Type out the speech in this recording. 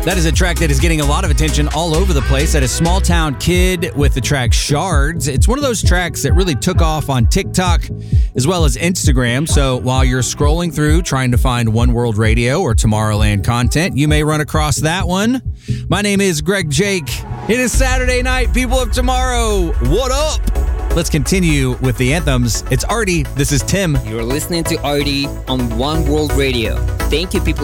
That is a track that is getting a lot of attention all over the place. That is Small Town Kid with the track Shards. It's one of those tracks that really took off on TikTok as well as Instagram. So while you're scrolling through trying to find One World Radio or Tomorrowland content, you may run across that one. My name is Greg Jake. It is Saturday night, people of tomorrow. What up? Let's continue with the anthems. It's Artie. This is Tim. You're listening to Artie on One World Radio. Thank you, people